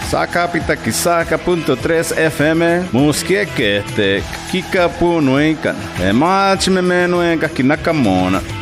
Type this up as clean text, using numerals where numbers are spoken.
Sakapita Kisaka.3 FM, Muskieke, Kika Punuikan, Emach Memenuenka Kinakamona.